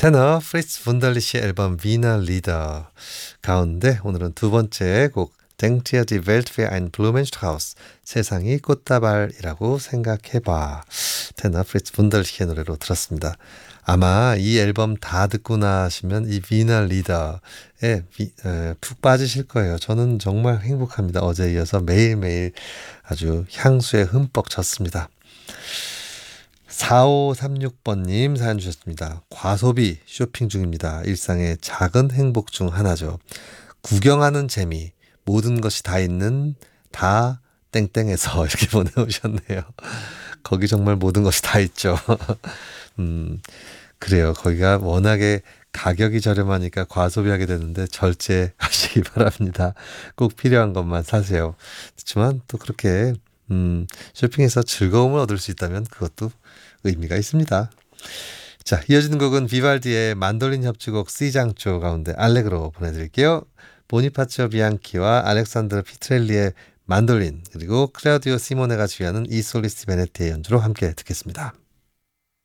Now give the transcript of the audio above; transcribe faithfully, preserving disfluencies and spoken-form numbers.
테너 프리츠 분달리시의 앨범 위너 리더 가운데 오늘은 두 번째 곡 Denk dir die Welt wäre ein Blumenstrauß 세상이 꽃다발이라고 생각해봐. 테너 프리츠 분달리시의 노래로 들었습니다. 아마 이 앨범 다 듣고 나시면 이 위너 리더에 위- 에, 푹 빠지실 거예요. 저는 정말 행복합니다. 어제 이어서 매일매일 아주 향수에 흠뻑 젖습니다. 사오삼육 번님 사연 주셨습니다. 과소비 쇼핑 중입니다. 일상의 작은 행복 중 하나죠. 구경하는 재미, 모든 것이 다 있는 다 땡땡에서 이렇게 보내오셨네요. 거기 정말 모든 것이 다 있죠. 음, 그래요. 거기가 워낙에 가격이 저렴하니까 과소비하게 되는데 절제하시기 바랍니다. 꼭 필요한 것만 사세요. 그렇지만 또 그렇게 음, 쇼핑에서 즐거움을 얻을 수 있다면 그것도 의미가 있습니다. 자, 이어지는 곡은 비발디의 만돌린 협주곡 C장조 가운데 알레그로 보내드릴게요. 보니파치오 비앙키와 알렉산드로 피트렐리의 만돌린 그리고 클라우디오 시모네가 지휘하는 이 솔리스티 베네티의 연주로 함께 듣겠습니다.